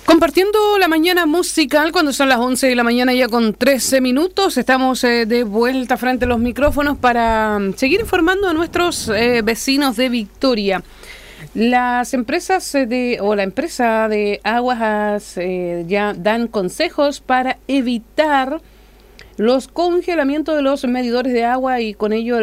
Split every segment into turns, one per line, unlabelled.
Compartiendo la mañana musical cuando son las 11 de la mañana ya con 13 minutos. Estamos de vuelta frente a los micrófonos para seguir informando a nuestros vecinos de Victoria. Las empresas la empresa de aguas ya dan consejos para evitar los congelamientos de los medidores de agua y con ello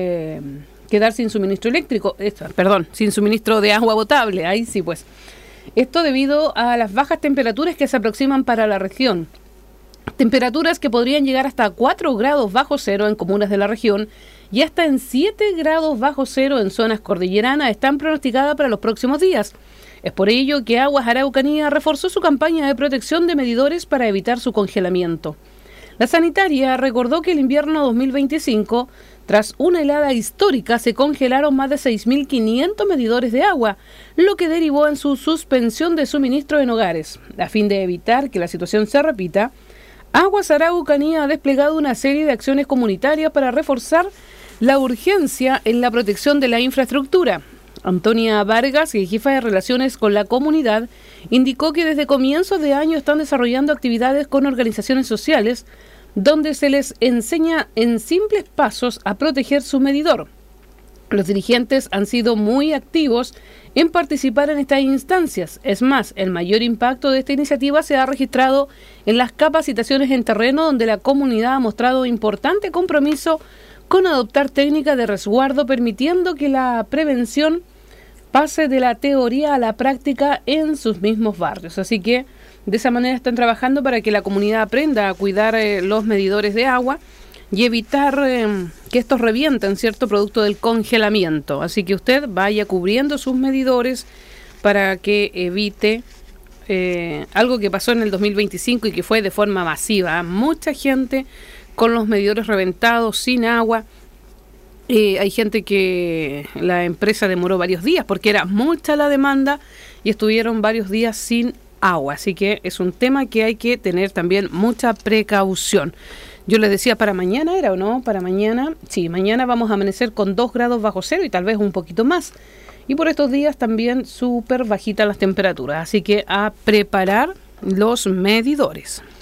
quedar sin suministro eléctrico, sin suministro de agua potable. Ahí sí, pues. Esto debido a las bajas temperaturas que se aproximan para la región. Temperaturas que podrían llegar hasta 4 grados bajo cero en comunas de la región y hasta en 7 grados bajo cero en zonas cordilleranas están pronosticadas para los próximos días. Es por ello que Aguas Araucanía reforzó su campaña de protección de medidores para evitar su congelamiento. La sanitaria recordó que el invierno 2025, tras una helada histórica, se congelaron más de 6.500 medidores de agua, lo que derivó en su suspensión de suministro en hogares. A fin de evitar que la situación se repita, Aguas Araucanía ha desplegado una serie de acciones comunitarias para reforzar la urgencia en la protección de la infraestructura. Antonia Vargas, jefa de Relaciones con la Comunidad, indicó que desde comienzos de año están desarrollando actividades con organizaciones sociales donde se les enseña en simples pasos a proteger su medidor. Los dirigentes han sido muy activos en participar en estas instancias. Es más, el mayor impacto de esta iniciativa se ha registrado en las capacitaciones en terreno, donde la comunidad ha mostrado importante compromiso con adoptar técnicas de resguardo, permitiendo que la prevención pase de la teoría a la práctica en sus mismos barrios. Así que de esa manera están trabajando para que la comunidad aprenda a cuidar los medidores de agua y evitar que estos revienten, ¿cierto?, producto del congelamiento. Así que usted vaya cubriendo sus medidores para que evite algo que pasó en el 2025 y que fue de forma masiva. Mucha gente con los medidores reventados, sin agua. Hay gente que la empresa demoró varios días porque era mucha la demanda y estuvieron varios días sin agua. Así que es un tema que hay que tener también mucha precaución. Yo les decía, para mañana era, ¿o no? Para mañana, sí, mañana vamos a amanecer con 2 grados bajo cero y tal vez un poquito más. Y por estos días también súper bajitas las temperaturas. Así que a preparar los medidores.